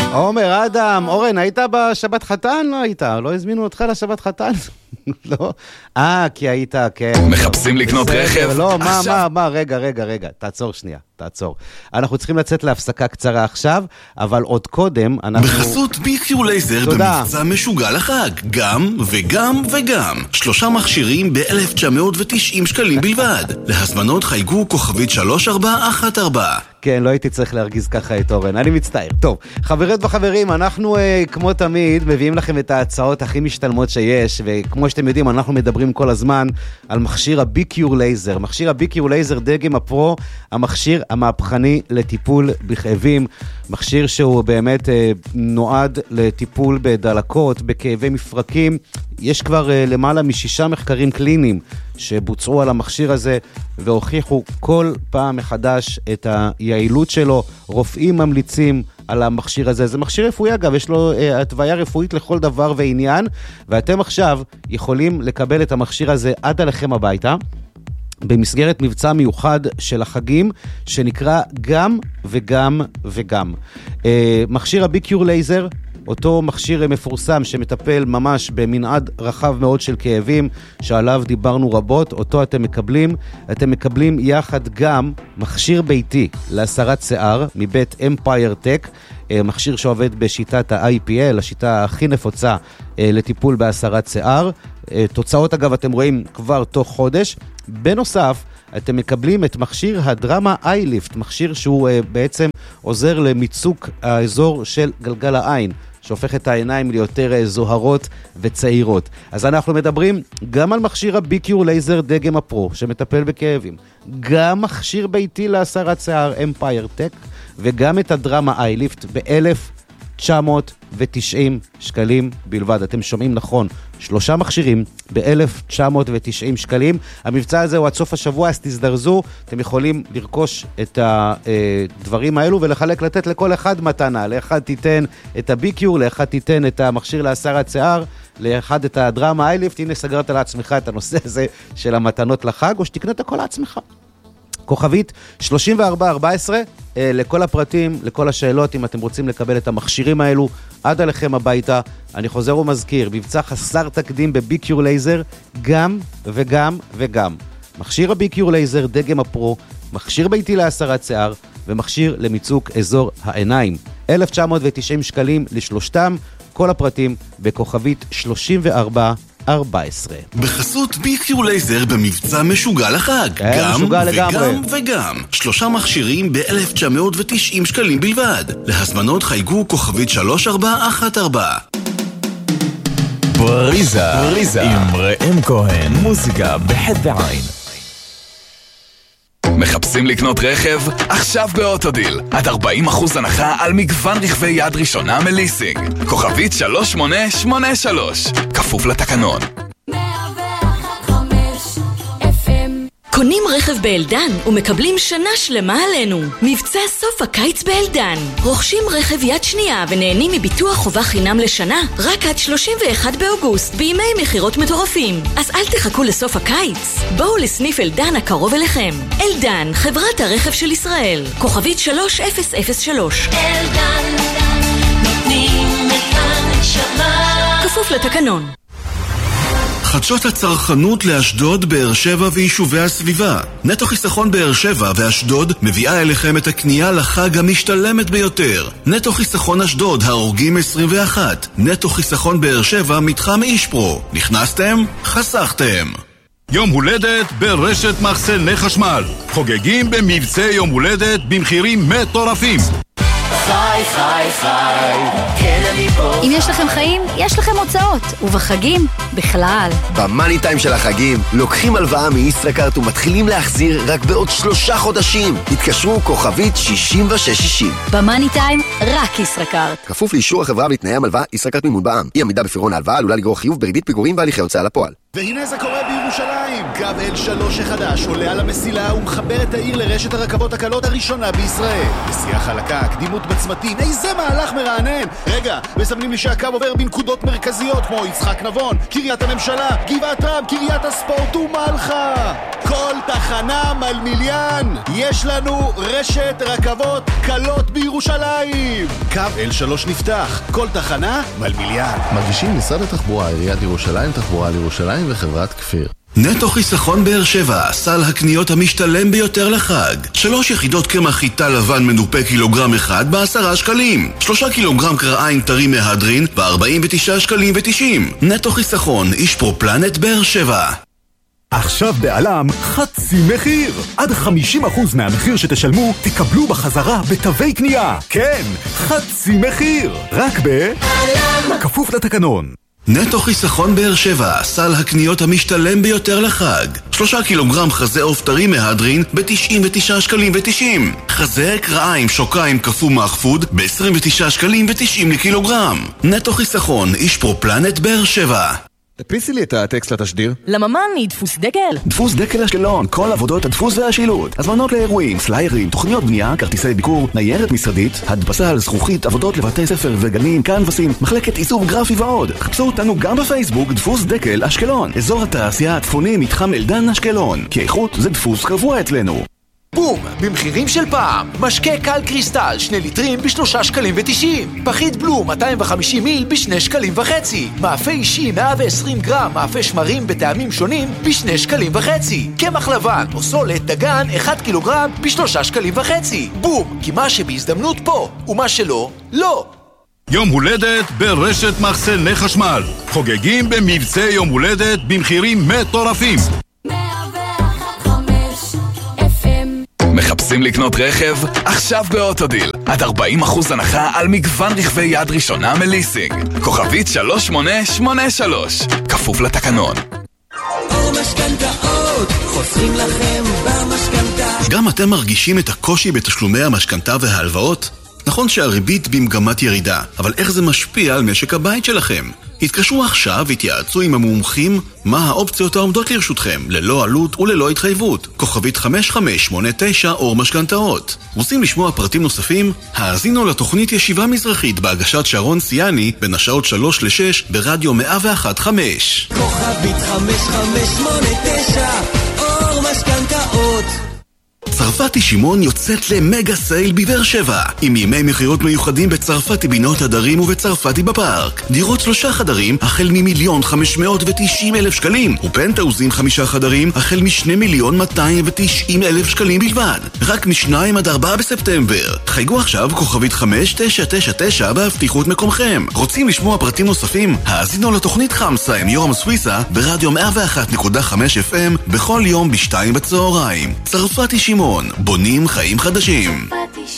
עומר אדם, אורן, היית בשבת חתן? לא היית, לא הזמינו אותך לשבת חתן? לא? כי היית, כן. מחפשים לקנות רכב? לא, מה, רגע, תעצור שנייה, תעצור. אנחנו צריכים לצאת להפסקה קצרה עכשיו, אבל עוד קודם אנחנו... בחסות BQ לייזר במבצע משוגע לחג, גם וגם וגם. 3 מכשירים ב-1990 שקלים בלבד. להזמנות חייגו כוכבית 3414. כן, לא הייתי צריך להרגיז ככה את אורן, אני מצטער. טוב, חברות וחברים, אנחנו כמו תמיד מביאים לכם את ההצעות הכי משתלמות שיש, וכמו שאתם יודעים, אנחנו מדברים כל הזמן על מכשיר ה-BQ לייזר. מכשיר ה-BQ לייזר דגם הפרו, המכשיר המהפכני לטיפול בכאבים, מכשיר שהוא באמת נועד לטיפול בדלקות, בכאבי מפרקים. יש כבר למעלה מ6 מחקרים קליניים שבוצעו על המכשיר הזה והוכיחו כל פעם מחדש את היעילות שלו. רופאים ממליצים על המכשיר הזה. זה מכשיר רפואי אגב, יש לו התוויה רפואית לכל דבר ועניין, ואתם עכשיו יכולים לקבל את המכשיר הזה עד אליכם הביתה, במסגרת מבצע מיוחד של החגים, שנקרא גם וגם וגם. מכשיר ה-BQ לייזר, אותו מכשיר מפורסם שמטפל ממש במנעד רחב מאוד של כאבים, שעליו דיברנו רבות, אותו אתם מקבלים יחד גם מכשיר ביתי להסרת שיער מבית אמפייר טק, מכשיר שעובד בשיטת ה-IPL, השיטה הכי נפוצה לטיפול בהסרת שיער. תוצאות אגב אתם רואים כבר תוך חודש. בנוסף, אתם מקבלים את מכשיר הדרמה איי-ליפט, מכשיר שהוא בעצם עוזר למיצוק האזור של גלגל העין, שהופך את העיניים ליותר זוהרות וצעירות. אז אנחנו מדברים גם על מכשיר ה-BQ לייזר דגם הפרו, שמטפל בכאבים, גם מכשיר ביתי להסרת שיער אמפייר טק, וגם את הדרמה איי-ליפט ב-1,990 שקלים בלבד. אתם שומעים נכון, 3 מכשירים ב-1,990 שקלים. המבצע הזה הוא עד סוף השבוע, אז תזדרזו, אתם יכולים לרכוש את הדברים האלו ולחלק, לתת לכל אחד מתנה. לאחד תיתן את ה-BQ, לאחד תיתן את המכשיר להסרת שיער, לאחד את הדרמה איי-ליפט. הנה סגרת לעצמך את הנושא הזה של המתנות לחג, או שתקנה את הכל לעצמך. כוכבית 3414, לכל הפרטים, לכל השאלות, אם אתם רוצים לקבל את המכשירים האלו עד אליכם הביתה. אני חוזר ומזכיר, מבצע חסר תקדים ב-BQ לייזר, גם וגם וגם. מכשיר ה-BQ לייזר דגם הפרו, מכשיר ביתי להסרת שיער, ומכשיר למיצוק אזור העיניים. 1,990 שקלים לשלושתם, כל הפרטים בכוכבית 3414. בחסות BQ לייזר במבצע משוגע לחג, גם וגם וגם. 3 מכשירים ב-1990 שקלים בלבד. להזמנות חייגו כוכבית 3414. בריזה עם ראם כהן, מוזיקה בחד ועין. מחפשים לקנות רכב? עכשיו באוטודיל. עד 40% הנחה על מגוון רכבי יד ראשונה מליסינג. כוכבית 3883. כפוף לתקנון. קונים רכב באלדן ומקבלים שנה שלמה עלינו. מבצע סוף הקיץ באלדן. רוכשים רכב יד שנייה ונהנים מביטוח חובה חינם לשנה רק עד 31 באוגוסט בימי מחירות מטורפים. אז אל תחכו לסוף הקיץ. בואו לסניף אלדן הקרוב אליכם. אלדן, חברת הרכב של ישראל. כוכבית 3003. אלדן, נותנים את הנשמה. כפוף לתקנון. חדשות הצרכנות לאשדוד, באר שבע ויישובי הסביבה. נטו חיסכון באר שבע ואשדוד מביאה אליכם את הקנייה לחג המשתלמת ביותר. נטו חיסכון אשדוד, ההורגים 21. נטו חיסכון באר שבע, מתחם אישפרו. נכנסתם? חסכתם. יום הולדת ברשת מחסני חשמל. חוגגים במבצע יום הולדת במחירים מטורפים. חי, חי, חי, כן אני פה. אם יש לכם חיים, יש לכם הוצאות, ובחגים בכלל. במאני טיים של החגים לוקחים הלוואה מישראכרט ומתחילים להחזיר רק בעוד 3 חודשים. התקשרו כוכבית 6660. במאני טיים רק ישראכרט. כפוף לאישור החברה ולתנאי המלוואה. ישראכרט מימון בע"מ. אי עמידה בפירעון ההלוואה עלולה לגרור חיוב בריבית פיגורים והליכי הוצאה לפועל. והנה זה קורה בירושלים. קו L3 החדש עולה על המסילה ומחבר את העיר לרשת הרכבות הקלות הראשונה בישראל. נסיעה חלקה, קדימות בצמתים, איזה מהלך מרענן. רגע, מסמנים לי שהקו עובר בנקודות מרכזיות כמו יצחק נבון, קריית הממשלה, גבעת רם, קריית הספורט ומלחה. כל תחנה מלמיליאן. יש לנו רשת רכבות קלות בירושלים. קו L3 נפתח, כל תחנה מלמיליאן. מרגישים משרד התחבורה, עיריית ירושלים, תחבורה לירושלים וחברת כפיר. נטו חיסכון באר שבע, סל הקניות המשתלם ביותר לחג. 3 יחידות קמח חיטה לבן מנופה קילוגרם אחד ב10 שקלים. 3 קילוגרם קרעיים טרי מהדרין ב49 שקלים ו90. נטו חיסכון, איש פרופלנט באר שבע. עכשיו בעלם חצי מחיר. עד 50% מהמחיר שתשלמו תקבלו בחזרה בתווי קנייה. כן, חצי מחיר. רק בעלם. כפוף לתקנון. נטו חיסכון באר שבע, סל הקניות המשתלם ביותר לחג. 3 קילוגרם חזה עוף טרי מהדרין ב99 שקלים ו90. חזה קרעיים שוקיים קפוא מאחפוד ב29 שקלים ו90 לקילוגרם. נטו חיסכון, איש פרופלנט באר שבע. תדפיסי לי את הטקסט לתשדיר. לממן דפוס דקל. דפוס דקל אשקלון, כל עבודות הדפוס והשילוט. הזמנות לאירועים, סליירים, תוכניות בנייה, כרטיסי ביקור, ניירת משרדית, הדפסה על זכוכית, עבודות לבתי ספר וגנים, קנבסים, מחלקת עיצוב גרפי ועוד. חפשו אותנו גם בפייסבוק, דפוס דקל אשקלון. אזור התעשייה הצפוני, מתחם אלדן אשקלון. כי איכות זה דפוס קבוע אצלנו. בום! במחירים של פעם. משקה קל קריסטל 2 ליטרים ב3 שקלים ו90. פחית בלו 250 מיל ב2 שקלים וחצי. מאפה אישי 120 גרם, מאפה שמרים בטעמים שונים ב2 שקלים וחצי. קמח לבן או סולת דגן 1 קילוגרם ב3 שקלים וחצי. בום! כי מה שבהזדמנות פה, ומה שלא, לא. יום הולדת ברשת מחסני חשמל. חוגגים במבצע יום הולדת במחירים מטורפים. מחפשים לקנות רכב? עכשיו באוטודיל. עד 40% הנחה על מגוון רכבי יד ראשונה מליסינג. כוכבית 3883. כפוף לתקנון. משכנתאות, חוסכים לכם במשכנתה. גם אתם מרגישים את הקושי בתשלומי המשכנתה וההלוואות? נכון שהריבית במגמת ירידה, אבל איך זה משפיע על משק הבית שלכם? התקשרו עכשיו והתייעצו עם המומחים מה האופציות העומדות לרשותכם, ללא עלות וללא התחייבות. כוכבית 5589 אור משכנתאות. רוצים לשמוע פרטים נוספים? האזינו לתוכנית ישיבה מזרחית בהגשת שרון סיאני בין השעות 3 ל-6 ברדיו 101.5. כוכבית 5589 אור משכנתאות. צרפתי שמעון יוצאת למגה סייל בבאר שבע עם ימי מחירות מיוחדים בצרפתי בינות הדרים ובצרפתי בפארק. דירות 3 חדרים החל מ1,590,000 שקלים ופנטאוזים 5 חדרים החל מ2,290,000 שקלים בלבד. רק מ2 עד 4 בספטמבר. חייגו עכשיו כוכבית 5999 בהבטיחות מקומכם. רוצים לשמוע פרטים נוספים? האזינו לתוכנית חמסה עם יורם סוויסה ברדיו 101.5 FM בכל יום ב2 בצהריים. צרפתי שמעון, בונים חיים חדשים.